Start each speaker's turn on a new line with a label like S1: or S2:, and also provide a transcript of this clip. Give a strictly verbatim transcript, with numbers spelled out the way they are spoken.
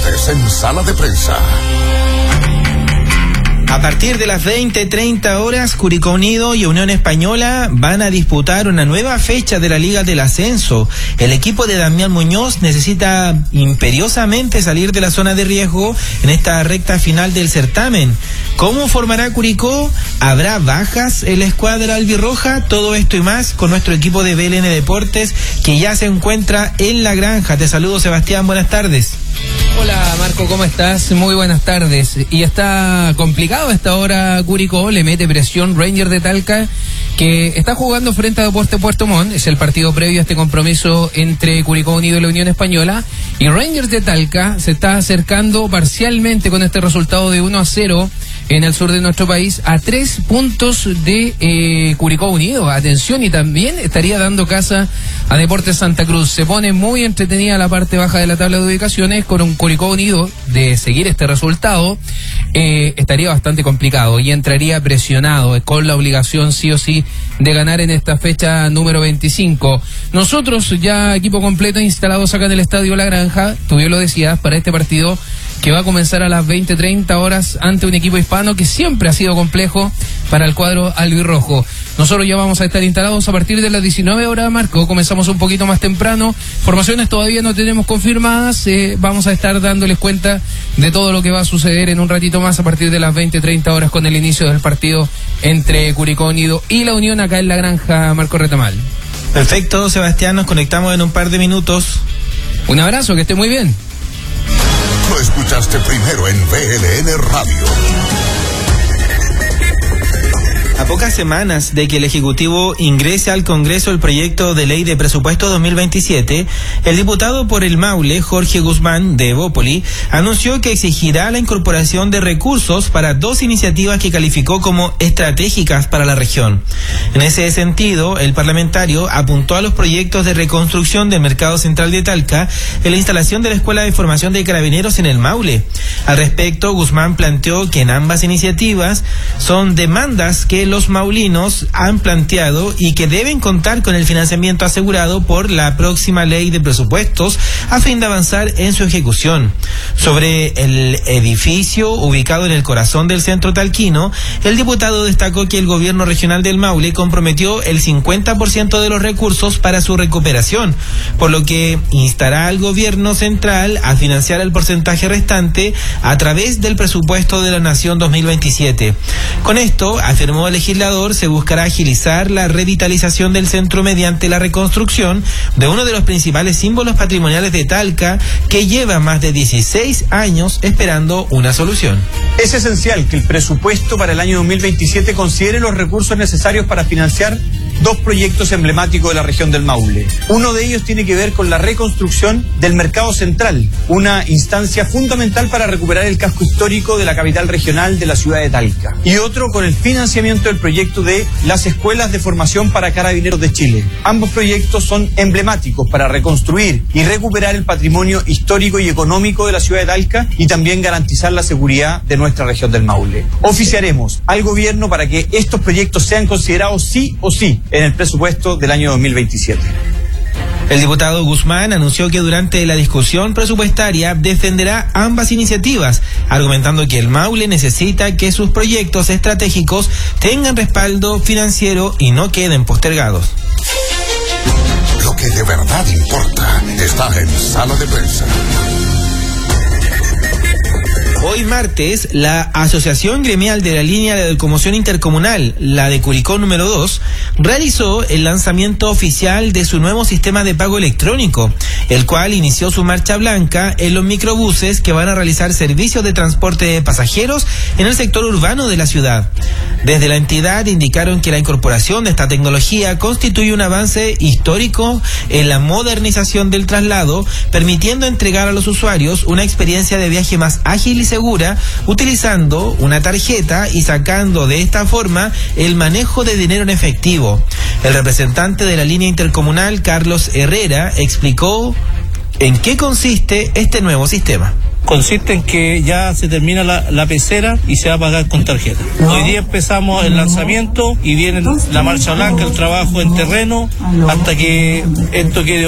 S1: Deportes en Sala de Prensa.
S2: A partir de las veinte treinta horas, Curicó Unido y Unión Española van a disputar una nueva fecha de la Liga del Ascenso. El equipo de Damián Muñoz necesita imperiosamente salir de la zona de riesgo en esta recta final del certamen. ¿Cómo formará Curicó? ¿Habrá bajas en la escuadra albirroja? Todo esto y más con nuestro equipo de B L N Deportes, que ya se encuentra en la granja. Te saludo, Sebastián, buenas tardes.
S3: Hola Marco, ¿cómo estás? Muy buenas tardes. Y está complicado a esta hora Curicó, le mete presión Rangers de Talca, que está jugando frente a Deportes Puerto Montt. Es el partido previo a este compromiso entre Curicó Unido y la Unión Española. Y Rangers de Talca se está acercando parcialmente con este resultado de uno a cero en el sur de nuestro país a tres puntos de eh, Curicó Unido. Atención, y también estaría dando casa a Deportes Santa Cruz. Se pone muy entretenida la parte baja de la tabla de ubicaciones. Con un Curicó Unido de seguir este resultado eh, estaría bastante complicado y entraría presionado con la obligación sí o sí de ganar en esta fecha número veinticinco. Nosotros ya equipo completo instalados acá en el Estadio La Granja, tú bien lo decías, para este partido que va a comenzar a las veinte treinta horas ante un equipo hispano que siempre ha sido complejo para el cuadro albirrojo. Nosotros ya vamos a estar instalados a partir de las diecinueve horas, Marco. Comenzamos un poquito más temprano. Formaciones todavía no tenemos confirmadas. Eh, vamos a estar dándoles cuenta de todo lo que va a suceder en un ratito más a partir de las veinte treinta horas con el inicio del partido entre Curicó Unido y la Unión acá en la granja, Marco Retamal.
S2: Perfecto, Sebastián, nos conectamos en un par de minutos.
S3: Un abrazo, que esté muy bien.
S1: Lo escuchaste primero en B L N Radio.
S2: A pocas semanas de que el Ejecutivo ingrese al Congreso el proyecto de ley de presupuesto dos mil veintisiete, el diputado por el Maule, Jorge Guzmán, de Evópoli, anunció que exigirá la incorporación de recursos para dos iniciativas que calificó como estratégicas para la región. En ese sentido, el parlamentario apuntó a los proyectos de reconstrucción del Mercado Central de Talca en la instalación de la Escuela de Formación de Carabineros en el Maule. Al respecto, Guzmán planteó que en ambas iniciativas son demandas que los maulinos han planteado y que deben contar con el financiamiento asegurado por la próxima ley de presupuestos a fin de avanzar en su ejecución. Sobre el edificio ubicado en el corazón del centro talquino, el diputado destacó que el gobierno regional del Maule comprometió el cincuenta por ciento de los recursos para su recuperación, por lo que instará al gobierno central a financiar el porcentaje restante a través del presupuesto de la Nación dos mil veintisiete. Con esto, afirmó el legislador, se buscará agilizar la revitalización del centro mediante la reconstrucción de uno de los principales símbolos patrimoniales de Talca, que lleva más de dieciséis años esperando una solución.
S4: Es esencial que el presupuesto para el año dos mil veintisiete considere los recursos necesarios para financiar dos proyectos emblemáticos de la región del Maule. Uno de ellos tiene que ver con la reconstrucción del Mercado Central, una instancia fundamental para recuperar el casco histórico de la capital regional de la ciudad de Talca. Y otro con el financiamiento del proyecto de las escuelas de formación para carabineros de Chile. Ambos proyectos son emblemáticos para reconstruir y recuperar el patrimonio histórico y económico de la ciudad de Talca y también garantizar la seguridad de nuestra región del Maule. Oficiaremos al gobierno para que estos proyectos sean considerados sí o sí en el presupuesto del año dos mil veintisiete.
S2: El diputado Guzmán anunció que durante la discusión presupuestaria defenderá ambas iniciativas, argumentando que el Maule necesita que sus proyectos estratégicos tengan respaldo financiero y no queden postergados.
S1: Lo que de verdad importa está en Sala de Prensa.
S2: Hoy martes, la Asociación Gremial de la Línea de Locomoción Intercomunal, la de Curicó número dos, realizó el lanzamiento oficial de su nuevo sistema de pago electrónico, el cual inició su marcha blanca en los microbuses que van a realizar servicios de transporte de pasajeros en el sector urbano de la ciudad. Desde la entidad indicaron que la incorporación de esta tecnología constituye un avance histórico en la modernización del traslado, permitiendo entregar a los usuarios una experiencia de viaje más ágil y segura, utilizando una tarjeta y sacando de esta forma el manejo de dinero en efectivo. El representante de la línea intercomunal, Carlos Herrera, explicó en qué consiste este nuevo sistema.
S5: Consiste en que ya se termina la, la pecera y se va a pagar con tarjeta. Hoy día empezamos el lanzamiento y viene la marcha blanca, el trabajo en terreno, hasta que esto quede